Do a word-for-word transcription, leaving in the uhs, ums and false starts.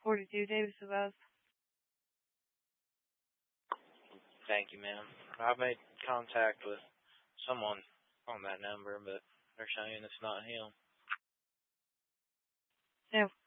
forty-two Davis Vaz. Thank you, ma'am. I made contact with someone on that number, but they're saying it's not him. Yeah,